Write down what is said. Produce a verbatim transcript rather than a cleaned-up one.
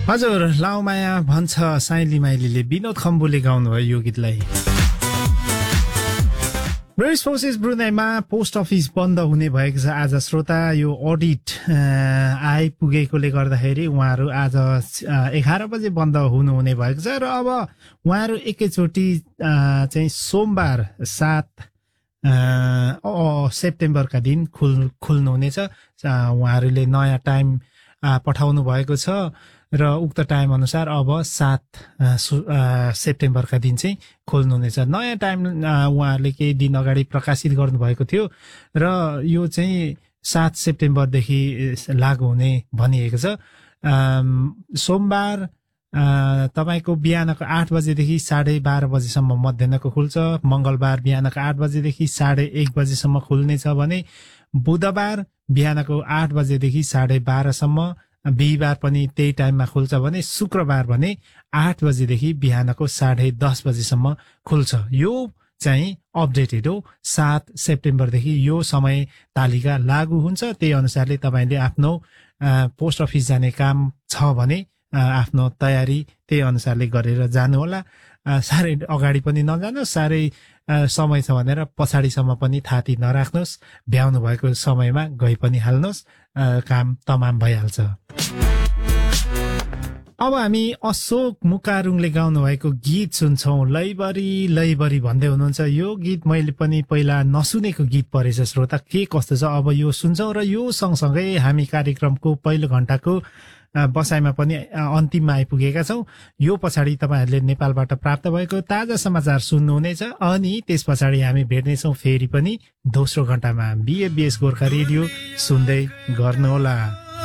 हजुर लाउमाया भन्छ साइली माइलीले विनोद खम्बुले गाउनुभयो यो गीतलाई। ब्रिटिश फोर्सेस ब्रुनाईमा पोस्ट अफिस बन्द हुने भएको छ आज श्रोता। यो अडिट आइपुगेकोले गर्दाखेरि उहाँहरू आज एघार बजे बन्द हुनुहुने भएको छ र अब उहाँहरू एकैचोटि चाहिँ सोमबार सात सेप्टेम्बरका दिन खुल खुल्नुहुनेछ। उहाँहरूले नयाँ टाइम पठाउनु भएको छ र उक्त टाइम अनुसार अब सात सेप्टेम्बरका दिन चाहिँ खोल्नुहुनेछ। नयाँ टाइम उहाँहरूले केही दिन अगाडि प्रकाशित गर्नुभएको थियो र यो चाहिँ सात सेप्टेम्बरदेखि लागू हुने भनिएको छ। सोमबार तपाईको बिहानको आठ बजेदेखि साढे बाह्र बजेसम्म मध्याहको खुल्छ। मंगलबार बिहानको आठ बजेदेखि साढे एक बजेसम्म खुल्नेछ भने बुधबार बिहानको आठ बजेदेखि साढे बाह्रसम्म, बिहिबार पनि त्यही टाइममा खुल्छ भने शुक्रबार भने आठ बजेदेखि बिहानको साढे दस बजेसम्म खुल्छ। यो चाहिँ अपडेटेड हो। सात सेप्टेम्बरदेखि यो समय तालिका लागू हुन्छ। त्यही अनुसारले तपाईले आफ्नो पोस्ट अफिस जाने काम छ भने आफ्नो तयारी त्यही अनुसारले गरेर जानुहोला। साह्रै अगाडि पनि नजानुहोस्, साह्रै समय छ भनेर पछाडिसम्म पनि थाती नराख्नुहोस्। भ्याउनु भएको समयमा गई पनि हाल्नुहोस्, काम तमाम भइहाल्छ। अब हामी अशोक मुकारुङले गाउनु भएको गीत सुन्छौं। लैबरी लैबरी भन्दै हुनुहुन्छ। यो गीत मैले पनि पहिला नसुनेको गीत परेछ श्रोता, के कस्तो छ अब यो सुन्छौं। र यो सँगसँगै हामी कार्यक्रमको पहिलो घण्टाको बसाइमा पनि अन्तिममा आइपुगेका छौं। यो पछाडि तपाईहरुले नेपालबाट प्राप्त भएको ताजा समाचार सुन्नुहुनेछ अनि त्यस पछाडि हामी भेट्नेछौं फेरि पनि दोस्रो घण्टामा। बीएबीएस गोर्खा रेडियो सुन्दै गर्नुहोला।